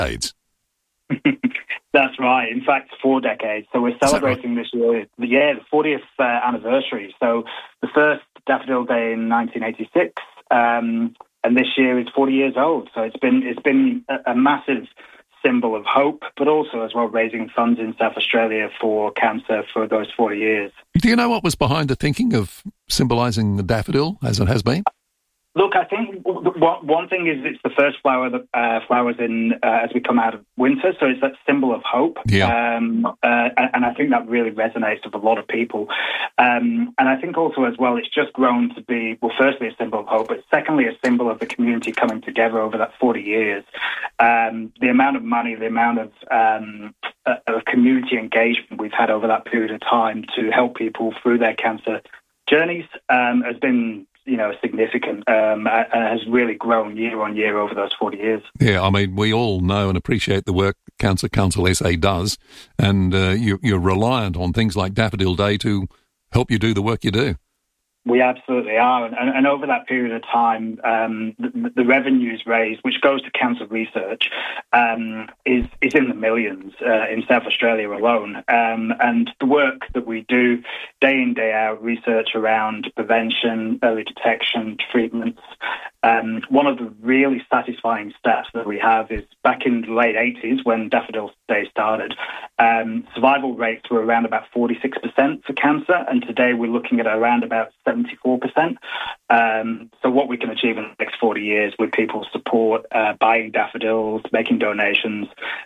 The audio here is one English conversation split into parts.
decades. That's right. In fact, 4 decades. So we're celebrating this year, the 40th anniversary. So the first Daffodil Day in 1986, and this year is 40 years old. So it's been a massive symbol of hope, but also as well raising funds in South Australia for cancer for those 40 years. Do you know what was behind the thinking of symbolising the daffodil as it has been? Look, I think one thing is it's the first flower that flowers in as we come out of winter, so it's that symbol of hope. Yeah. And I think that really resonates with a lot of people. And I think also as well, it's just grown to be, well, firstly a symbol of hope, but secondly a symbol of the community coming together over that 40 years. The amount of money, the amount of community engagement we've had over that period of time to help people through their cancer journeys has been significant and has really grown year on year over those 40 years. Yeah, I mean, we all know and appreciate the work Cancer Council SA does, and you're reliant on things like Daffodil Day to help you do the work you do. We absolutely are. And over that period of time, the revenues raised, which goes to cancer research, is in the millions in South Australia alone. And the work that we do day in, day out, research around prevention, early detection, treatments. One of the really satisfying stats that we have is back in the late 80s when Daffodil Day started, survival rates were around about 46% for cancer, and today we're looking at around about 74%. So what we can achieve in the next 40 years with people's support, buying daffodils, making donations,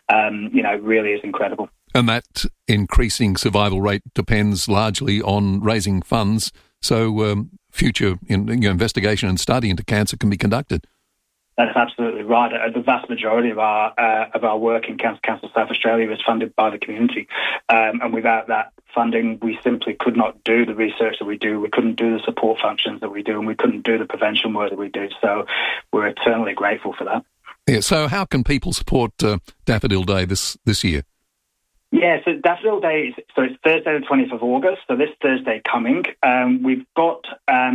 really is incredible. And that increasing survival rate depends largely on raising funds so future investigation and study into cancer can be conducted. That's absolutely right. The vast majority of our work in Cancer Council South Australia is funded by the community, and without that funding, we simply could not do the research that we do. We couldn't do the support functions that we do, and we couldn't do the prevention work that we do. So we're eternally grateful for that. Yeah. So how can people support Daffodil Day this year? Yeah, so Daffodil Day, it's Thursday the 20th of August, so this Thursday coming. We've got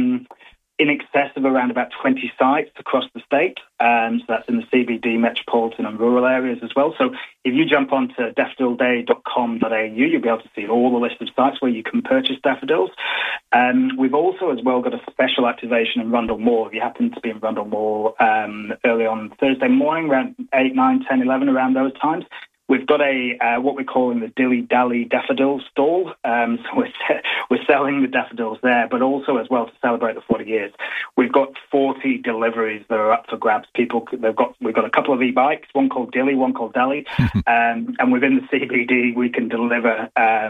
in excess of around about 20 sites across the state. So that's in the CBD, metropolitan and rural areas as well. So if you jump onto daffodilday.com.au, you'll be able to see all the list of sites where you can purchase daffodils. We've also as well got a special activation in Rundle Mall. If you happen to be in Rundle Mall early on Thursday morning, around 8, 9, 10, 11, around those times, we've got a what we're calling the Dilly Dally Daffodil stall. So we're selling the daffodils there, but also as well to celebrate the 40 years. We've got 40 deliveries that are up for grabs. We've got a couple of e-bikes, one called Dilly, one called Dally, and within the CBD we can deliver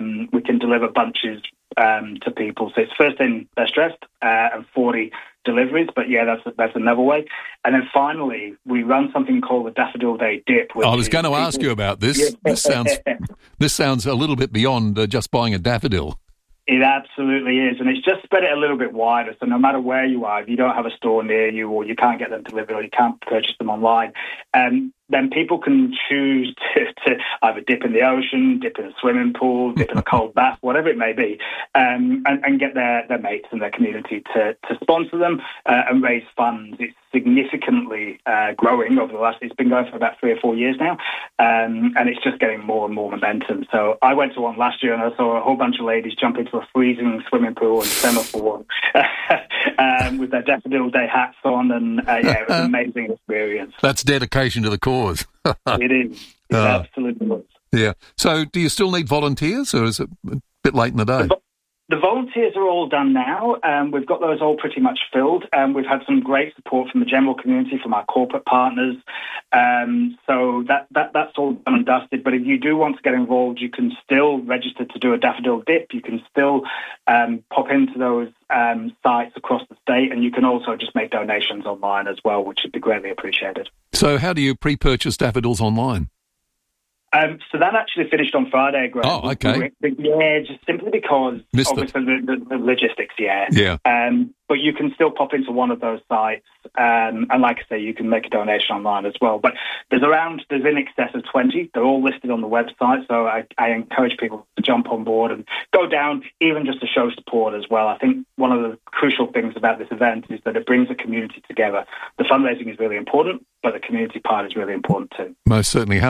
bunches to people. So it's first in, best dressed, and 40 deliveries, but yeah, that's another way. And then finally, we run something called the Daffodil Day Dip. I was going to ask you about this. This sounds a little bit beyond just buying a daffodil. It absolutely is, and it's just spread it a little bit wider. So no matter where you are, if you don't have a store near you, or you can't get them delivered, or you can't purchase them online, then people can choose to either dip in the ocean, dip in a swimming pool, dip in a cold bath, whatever it may be, and get their mates and their community to sponsor them and raise funds. It's significantly growing over the last, it's been going for about 3 or 4 years now, and it's just getting more and more momentum. So I went to one last year and I saw a whole bunch of ladies jump into a freezing swimming pool and semaphore with their Daffodil Day hats on, and it was an amazing experience. That's dedication to the cause. It is. It absolutely is. Yeah. So do you still need volunteers, or is it a bit late in the day? The volunteers are all done now. We've got those all pretty much filled. We've had some great support from the general community, from our corporate partners. So that's all done and dusted. But if you do want to get involved, you can still register to do a daffodil dip. You can still pop into those sites across the state, and you can also just make donations online as well, which would be greatly appreciated. So how do you pre-purchase daffodils online? So that actually finished on Friday, Greg. Oh, okay. Yeah, just simply because Missed obviously the logistics, yeah. Yeah. But you can still pop into one of those sites, and like I say, you can make a donation online as well. But there's in excess of 20. They're all listed on the website, so I encourage people to jump on board and go down, even just to show support as well. I think one of the crucial things about this event is that it brings the community together. The fundraising is really important, but the community part is really important too. Most certainly.